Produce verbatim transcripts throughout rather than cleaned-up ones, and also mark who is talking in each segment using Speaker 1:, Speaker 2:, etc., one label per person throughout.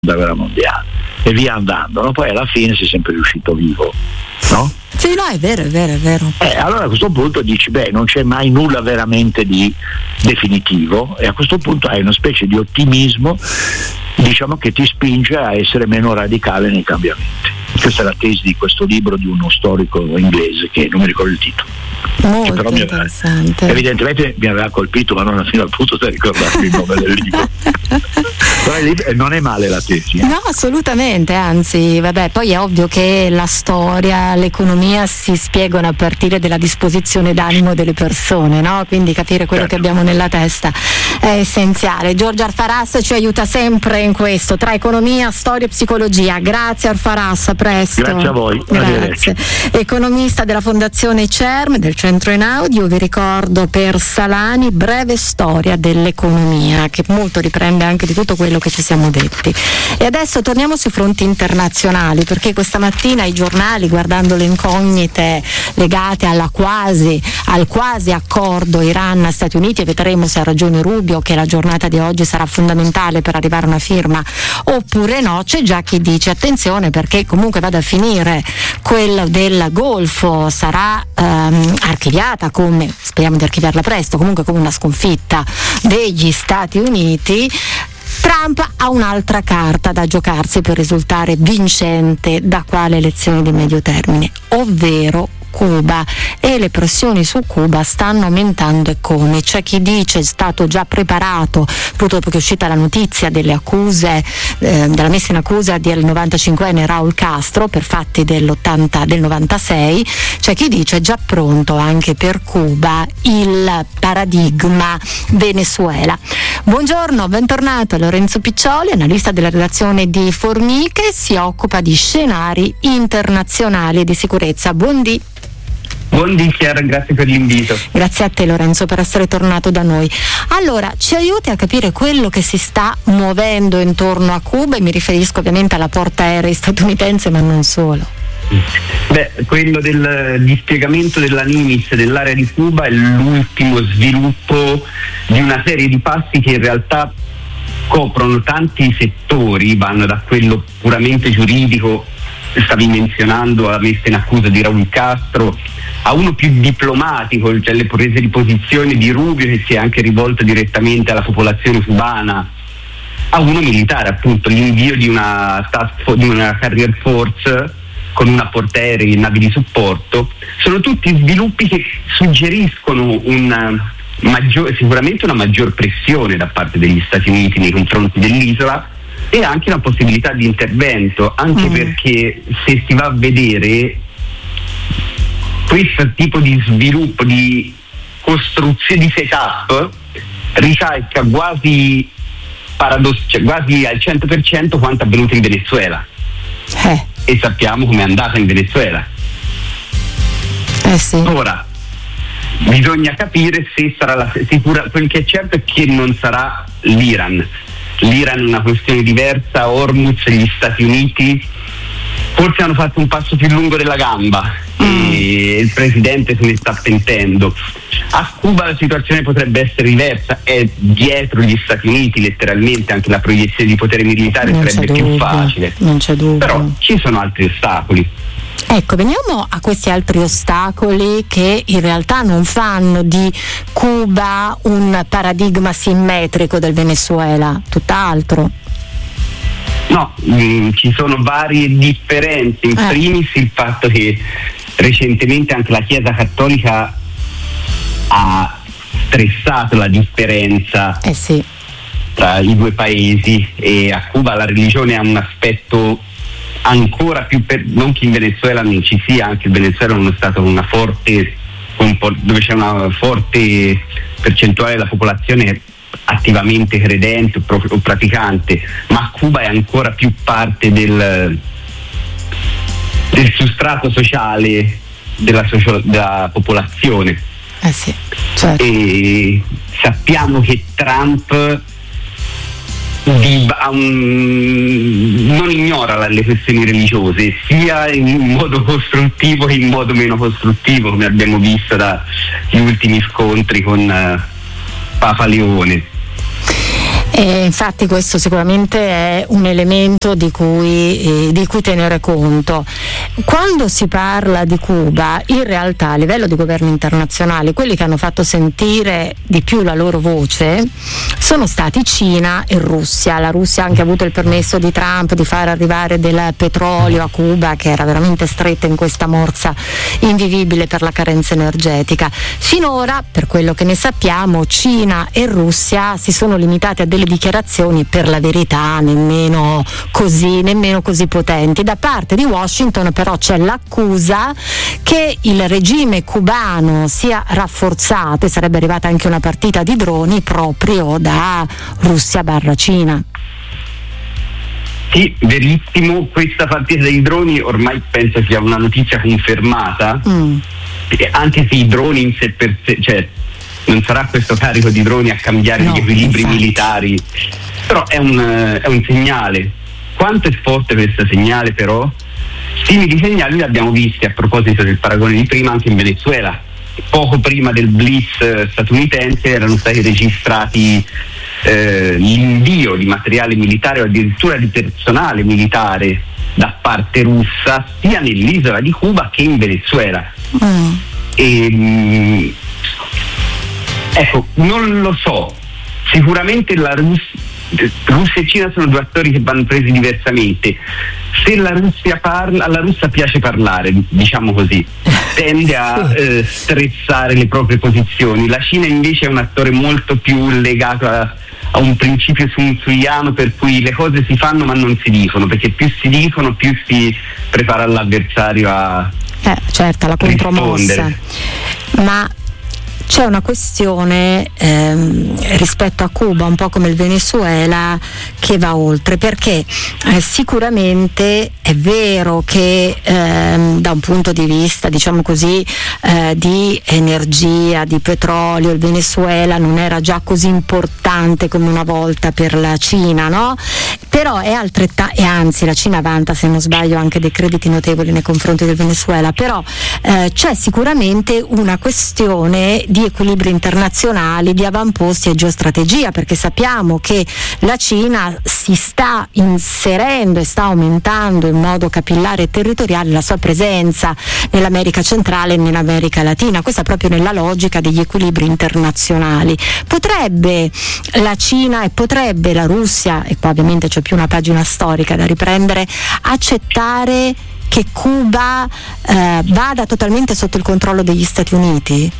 Speaker 1: guerra mondiale e via andando, no? Poi alla fine sei sempre riuscito vivo, no?
Speaker 2: Sì, no, è vero, è vero, è vero.
Speaker 1: Eh, allora a questo punto dici, beh, non c'è mai nulla veramente di definitivo, e a questo punto hai una specie di ottimismo, diciamo, che ti spinge a essere meno radicale nei cambiamenti. Questa è la tesi di questo libro di uno storico inglese che non mi ricordo il titolo.
Speaker 2: Molto
Speaker 1: però mi aveva,
Speaker 2: interessante.
Speaker 1: evidentemente mi aveva colpito, ma non fino al punto da ricordarmi il nome del libro. Però il libro non è male la tesi.
Speaker 2: No, assolutamente, anzi, vabbè, poi è ovvio che la storia, l'economia si spiegano a partire dalla disposizione d'animo delle persone, no? Quindi capire quello
Speaker 1: certo.
Speaker 2: che abbiamo nella testa è essenziale. Giorgio Arfaras ci aiuta sempre in questo, tra economia, storia e psicologia. Grazie Arfaras, a presto.
Speaker 1: Grazie a voi.
Speaker 2: Grazie. Economista della Fondazione CERM, del Centro Einaudi, io vi ricordo per Salani, breve storia dell'economia, che molto riprende anche di tutto quello che ci siamo detti. E adesso torniamo sui fronti internazionali, perché questa mattina i giornali, guardando le incognite legate alla quasi, al quasi accordo Iran-Stati Uniti, e vedremo se ha ragione Rubio che la giornata di oggi sarà fondamentale per arrivare a una firma oppure no, c'è già chi dice attenzione perché comunque vada a finire quello del Golfo sarà ehm, archiviata come, speriamo di archiviarla presto, comunque come una sconfitta degli Stati Uniti. Trump ha un'altra carta da giocarsi per risultare vincente da quale elezione di medio termine, ovvero Cuba, e le pressioni su Cuba stanno aumentando. E come? C'è chi dice è stato già preparato proprio dopo che è uscita la notizia delle accuse, eh, della messa in accusa del novantacinquenne Raul Castro per fatti dell'ottanta, del novantasei. C'è chi dice è già pronto anche per Cuba il paradigma Venezuela. Buongiorno, bentornato Lorenzo Piccioli, analista della redazione di Formiche, si occupa di scenari internazionali e di sicurezza. Buondì.
Speaker 3: Buondì Chiara, grazie per l'invito.
Speaker 2: Grazie a te Lorenzo per essere tornato da noi. Allora, ci aiuti a capire quello che si sta muovendo intorno a Cuba, e mi riferisco ovviamente alla porta aerei statunitense, ma non solo.
Speaker 3: Beh, quello del dispiegamento della Nimitz dell'area di Cuba è l'ultimo sviluppo di una serie di passi che in realtà coprono tanti settori, vanno da quello puramente giuridico, stavi menzionando la messa in accusa di Raul Castro, a uno più diplomatico, cioè le prese di posizione di Rubio che si è anche rivolto direttamente alla popolazione cubana, a uno militare, appunto l'invio di una task, di una carrier force con una portaerei e navi di supporto. Sono tutti sviluppi che suggeriscono un maggior, sicuramente una maggior pressione da parte degli Stati Uniti nei confronti dell'isola, e anche una possibilità di intervento, anche mm. perché se si va a vedere questo tipo di sviluppo, di costruzione, di setup, ricalca quasi paradoss- cioè quasi al cento per cento quanto è avvenuto in Venezuela.
Speaker 2: Eh.
Speaker 3: E sappiamo com'è andata in Venezuela.
Speaker 2: Eh sì.
Speaker 3: Ora bisogna capire se sarà la sicura. Quel che è certo è che non sarà l'Iran. L'Iran è una questione diversa, Hormuz, gli Stati Uniti forse hanno fatto un passo più lungo della gamba mm. e il presidente se ne sta pentendo. A Cuba la situazione potrebbe essere diversa, è dietro gli Stati Uniti letteralmente, anche la proiezione di potere militare non sarebbe più dubbio, facile.
Speaker 2: Non c'è dubbio.
Speaker 3: Però ci sono altri ostacoli.
Speaker 2: Ecco, veniamo a questi altri ostacoli che in realtà non fanno di Cuba un paradigma simmetrico del Venezuela, tutt'altro.
Speaker 3: No, mh, ci sono varie differenze. In eh. primis il fatto che recentemente anche la Chiesa Cattolica ha stressato la differenza
Speaker 2: eh sì.
Speaker 3: tra i due paesi, e a Cuba la religione ha un aspetto ancora più, per, non che in Venezuela non ci sia, anche il Venezuela non è stato una forte, dove c'è una forte percentuale della popolazione attivamente credente o praticante, ma Cuba è ancora più parte del, del sustrato sociale della, socio, della popolazione.
Speaker 2: Eh sì, certo.
Speaker 3: E sappiamo che Trump di, um, non ignora le questioni religiose, sia in modo costruttivo che in modo meno costruttivo, come abbiamo visto dagli ultimi scontri con uh, Papa Leone.
Speaker 2: E infatti questo sicuramente è un elemento di cui, eh, di cui tenere conto. Quando si parla di Cuba, in realtà a livello di governo internazionale, quelli che hanno fatto sentire di più la loro voce sono stati Cina e Russia. La Russia ha anche avuto il permesso di Trump di far arrivare del petrolio a Cuba, che era veramente stretta in questa morsa invivibile per la carenza energetica. Finora, per quello che ne sappiamo, Cina e Russia si sono limitati a delle dichiarazioni per la verità nemmeno così, nemmeno così potenti. Da parte di Washington però c'è l'accusa che il regime cubano sia rafforzato, e sarebbe arrivata anche una partita di droni proprio da Russia barra Cina.
Speaker 3: Sì, verissimo, questa partita dei droni ormai penso sia una notizia confermata, mm. anche se i droni in sé per sé, cioè non sarà questo carico di droni a cambiare no, gli equilibri infatti. militari, però è un, è un segnale. Quanto è forte questo segnale però? Simili segnali li abbiamo visti, a proposito del paragone di prima, anche in Venezuela. Poco prima del blitz statunitense erano stati registrati eh, l'invio di materiale militare o addirittura di personale militare da parte russa sia nell'isola di Cuba che in Venezuela. Mm. E, mh, ecco, non lo so, sicuramente la Russia Russia e Cina sono due attori che vanno presi diversamente. Se la Russia parla, alla Russia piace parlare, diciamo così, tende a eh, stressare le proprie posizioni. La Cina invece è un attore molto più legato a, a un principio sun-tzuiano, per cui le cose si fanno ma non si dicono, perché più si dicono più si prepara l'avversario a
Speaker 2: eh, certo, la contromossa. Ma c'è una questione ehm, rispetto a Cuba, un po' come il Venezuela, che va oltre, perché eh, sicuramente è vero che ehm, da un punto di vista, diciamo così, eh, di energia, di petrolio, il Venezuela non era già così importante come una volta per la Cina, no? Però è altrettanto, e anzi la Cina vanta, se non sbaglio, anche dei crediti notevoli nei confronti del Venezuela, però eh, c'è sicuramente una questione di equilibri internazionali, di avamposti e geostrategia, perché sappiamo che la Cina si sta inserendo e sta aumentando in modo capillare e territoriale la sua presenza nell'America centrale e nell'America latina, questa proprio nella logica degli equilibri internazionali. Potrebbe la Cina e potrebbe la Russia, e qua ovviamente c'è più una pagina storica da riprendere, accettare che Cuba eh, vada totalmente sotto il controllo degli Stati Uniti?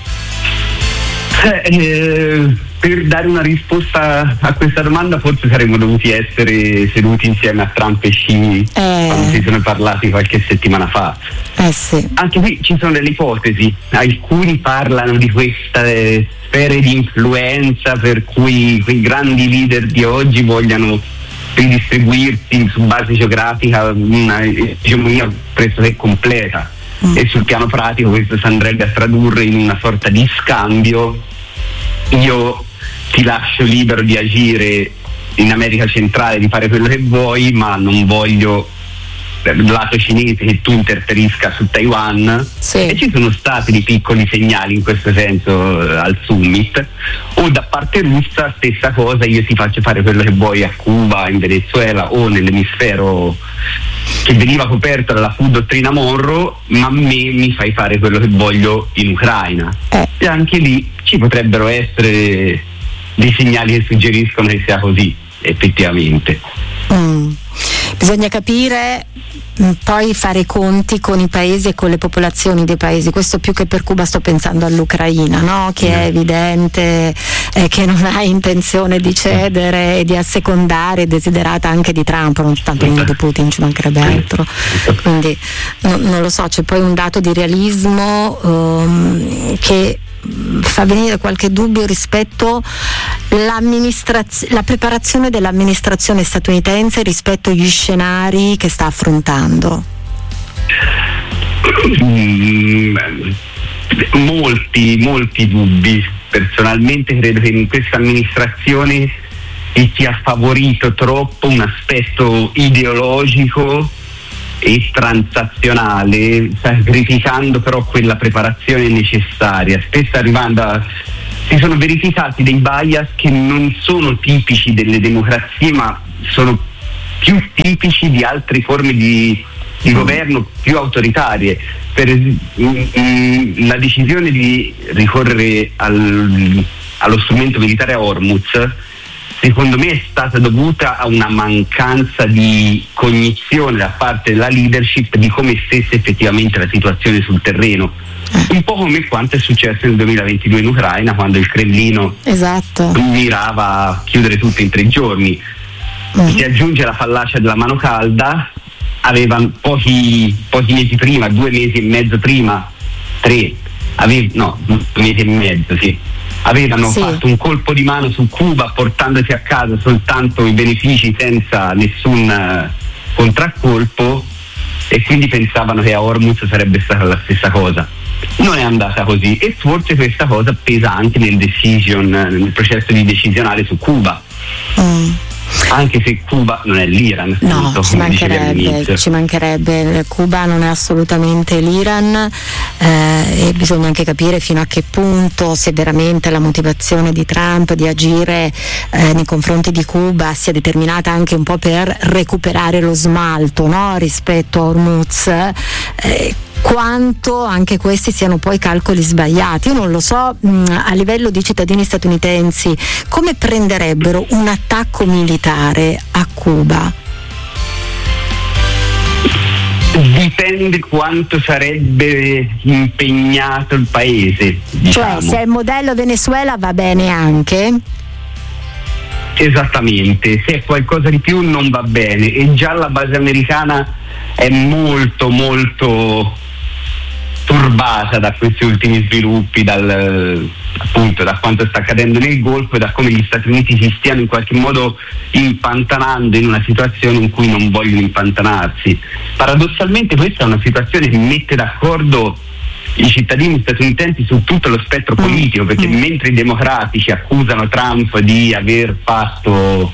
Speaker 3: Eh, per dare una risposta a questa domanda forse saremmo dovuti essere seduti insieme a Trump e Xi eh. quando si sono parlati qualche settimana fa.
Speaker 2: Eh sì.
Speaker 3: Anche qui ci sono delle ipotesi, alcuni parlano di queste sfere di influenza per cui quei grandi leader di oggi vogliano ridistribuirsi su base geografica una egemonia pressoché completa. Mm. E sul piano pratico questo si andrebbe a tradurre in una sorta di scambio: io ti lascio libero di agire in America centrale, di fare quello che vuoi, ma non voglio dal lato cinese che tu interferisca su Taiwan. Sì. E ci sono stati dei piccoli segnali in questo senso eh, al summit. O da parte russa stessa cosa, io ti faccio fare quello che vuoi a Cuba, in Venezuela o nell'emisfero che veniva coperto dalla fu dottrina Monroe, ma a me mi fai fare quello che voglio in Ucraina. Eh. E anche lì ci potrebbero essere dei segnali che suggeriscono che sia così effettivamente.
Speaker 2: Mm. Bisogna capire, poi fare i conti con i paesi e con le popolazioni dei paesi. Questo più che per Cuba sto pensando all'Ucraina, no? Che è evidente eh, che non ha intenzione di cedere e di assecondare, è desiderata anche di Trump, non tanto di Putin, ci mancherebbe altro. Quindi no, non lo so, c'è poi un dato di realismo um, che fa venire qualche dubbio rispetto alla preparazione dell'amministrazione statunitense rispetto agli scenari che sta affrontando.
Speaker 3: Mm, molti, molti dubbi. Personalmente credo che in questa amministrazione si sia favorito troppo un aspetto ideologico e transazionale, sacrificando però quella preparazione necessaria, spesso arrivando a si sono verificati dei bias che non sono tipici delle democrazie, ma sono più tipici di altre forme di, di governo più autoritarie. Per mh, la decisione di ricorrere al, allo strumento militare a Hormuz, secondo me è stata dovuta a una mancanza di cognizione da parte della leadership di come stesse effettivamente la situazione sul terreno. Un po' come quanto è successo nel duemilaventidue in Ucraina, quando il Cremlino
Speaker 2: esatto.
Speaker 3: mirava a chiudere tutto in tre giorni. Mm. Si aggiunge la fallacia della mano calda. Avevano pochi, pochi mesi prima, due mesi e mezzo prima, tre, ave, no, due mesi e mezzo, sì. Avevano sì. fatto un colpo di mano su Cuba portandosi a casa soltanto i benefici senza nessun uh, contraccolpo, e quindi pensavano che a Hormuz sarebbe stata la stessa cosa. Non è andata così, e forse questa cosa pesa anche nel decision, nel processo di decisionale su Cuba. Mm. Anche se Cuba non è l'Iran.
Speaker 2: No, ci mancherebbe, ci mancherebbe. Cuba non è assolutamente l'Iran, eh, e bisogna anche capire fino a che punto, se veramente la motivazione di Trump di agire eh, nei confronti di Cuba sia determinata anche un po' per recuperare lo smalto, no? Rispetto a Hormuz, eh, quanto anche questi siano poi calcoli sbagliati. Io non lo so, mh, a livello di cittadini statunitensi come prenderebbero un attacco militare a Cuba?
Speaker 3: Dipende quanto sarebbe impegnato il paese, diciamo.
Speaker 2: Cioè, se è il modello Venezuela va bene anche?
Speaker 3: Esattamente, se è qualcosa di più non va bene, e già la base americana è molto molto turbata da questi ultimi sviluppi, dal, appunto da quanto sta accadendo nel Golfo e da come gli Stati Uniti si stiano in qualche modo impantanando in una situazione in cui non vogliono impantanarsi. Paradossalmente questa è una situazione che mette d'accordo i cittadini statunitensi su tutto lo spettro politico, perché mm. mentre i democratici accusano Trump di aver fatto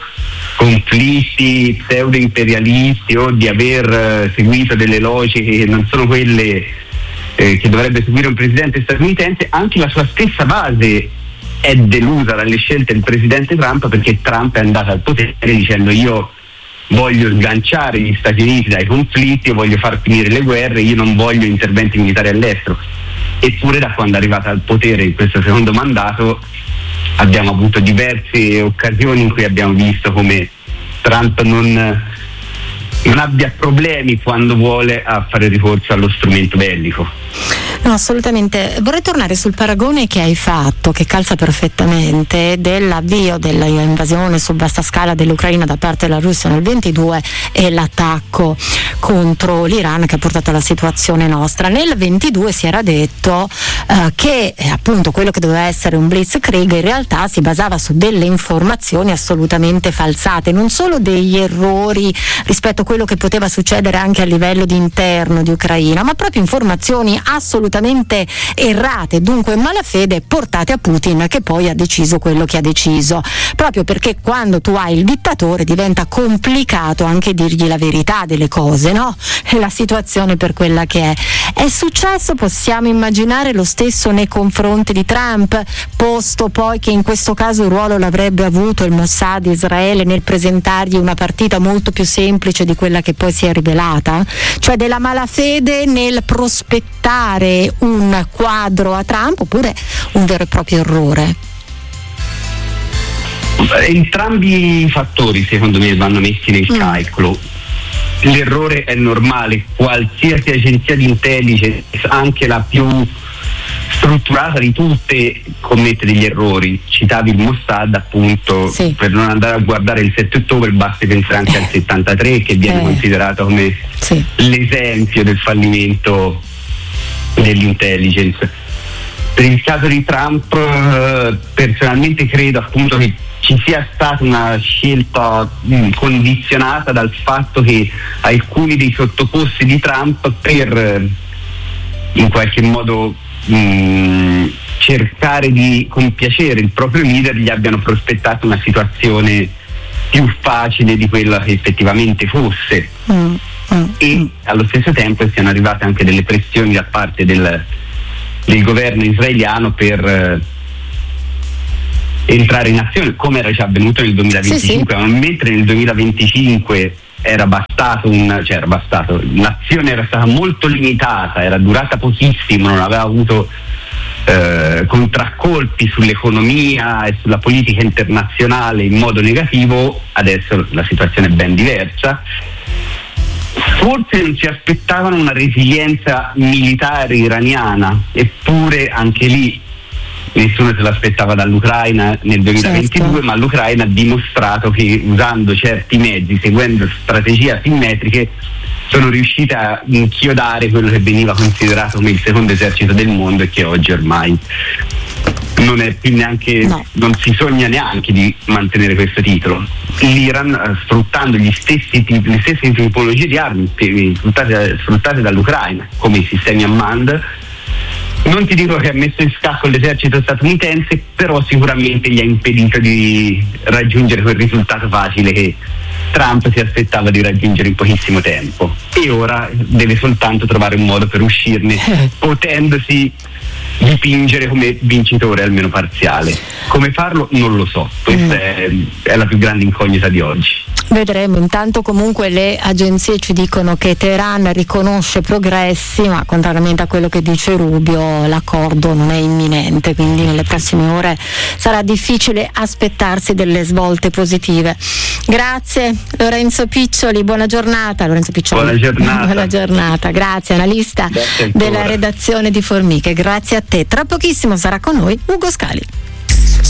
Speaker 3: conflitti pseudo-imperialisti o di aver seguito delle logiche che non sono quelle eh, che dovrebbe seguire un presidente statunitense, anche la sua stessa base è delusa dalle scelte del presidente Trump, perché Trump è andato al potere dicendo: io voglio sganciare gli Stati Uniti dai conflitti, io voglio far finire le guerre, io non voglio interventi militari all'estero. Eppure da quando è arrivata al potere in questo secondo mandato abbiamo avuto diverse occasioni in cui abbiamo visto come Trump non, non abbia problemi quando vuole a fare ricorso allo strumento bellico.
Speaker 2: No, assolutamente. Vorrei tornare sul paragone che hai fatto, che calza perfettamente, dell'avvio dell'invasione su vasta scala dell'Ucraina da parte della Russia nel ventidue e l'attacco contro l'Iran che ha portato alla situazione nostra. Nel ventidue si era detto eh, che eh, appunto quello che doveva essere un blitzkrieg in realtà si basava su delle informazioni assolutamente falsate, non solo degli errori rispetto a quello che poteva succedere anche a livello di interno di Ucraina, ma proprio informazioni assolutamente errate, dunque in malafede, portate a Putin, che poi ha deciso quello che ha deciso, proprio perché quando tu hai il dittatore diventa complicato anche dirgli la verità delle cose, no? E la situazione per quella che è. È successo, possiamo immaginare lo stesso nei confronti di Trump, posto poi che in questo caso il ruolo l'avrebbe avuto il Mossad di Israele nel presentargli una partita molto più semplice di quella che poi si è rivelata, cioè della malafede nel prospettare un quadro a Trump, oppure un vero e proprio errore?
Speaker 3: Entrambi i fattori secondo me vanno messi nel mm. calcolo. L'errore è normale, qualsiasi agenzia di intelligence, anche la più strutturata di tutte, commette degli errori. Citavi il Mossad, appunto, sì. Per non andare a guardare il sette ottobre basti pensare anche eh. al settantatré, che viene eh. considerato come sì. l'esempio del fallimento dell'intelligence. Per il caso di Trump, eh, personalmente credo appunto che ci sia stata una scelta mh, condizionata dal fatto che alcuni dei sottoposti di Trump, per eh, in qualche modo mh, cercare di compiacere il proprio leader, gli abbiano prospettato una situazione più facile di quella che effettivamente fosse. Mm. Mm. E allo stesso tempo siano arrivate anche delle pressioni da parte del, del governo israeliano per, entrare in azione, come era già avvenuto nel duemilaventicinque, sì, sì. Ma mentre nel duemilaventicinque era bastato un, cioè era bastato, l'azione era stata molto limitata, era durata pochissimo, non aveva avuto eh, contraccolpi sull'economia e sulla politica internazionale in modo negativo. Adesso la situazione è ben diversa. Forse non si aspettavano una resilienza militare iraniana, eppure anche lì nessuno se l'aspettava dall'Ucraina nel duemilaventidue, certo. Ma l'Ucraina ha dimostrato che usando certi mezzi, seguendo strategie asimmetriche, sono riuscite a inchiodare quello che veniva considerato come il secondo esercito del mondo e che oggi ormai non è più neanche, no. non si sogna neanche di mantenere questo titolo. L'Iran, sfruttando gli stessi, le stesse tipologie di armi sfruttate, sfruttate dall'Ucraina, come i sistemi Hammond, non ti dico che ha messo in scacco l'esercito statunitense, però sicuramente gli ha impedito di raggiungere quel risultato facile che Trump si aspettava di raggiungere in pochissimo tempo, e ora deve soltanto trovare un modo per uscirne, potendosi dipingere come vincitore almeno parziale. Come farlo non lo so, questa mm. è, è la più grande incognita di oggi.
Speaker 2: Vedremo. Intanto comunque le agenzie ci dicono che Teheran riconosce progressi, ma contrariamente a quello che dice Rubio l'accordo non è imminente, quindi nelle prossime ore sarà difficile aspettarsi delle svolte positive. Grazie Lorenzo Piccioli, buona giornata. Lorenzo Piccioli,
Speaker 3: buona giornata.
Speaker 2: Buona giornata, grazie, analista della redazione di Formiche, grazie a te. Tra pochissimo sarà con noi Ugo Scali.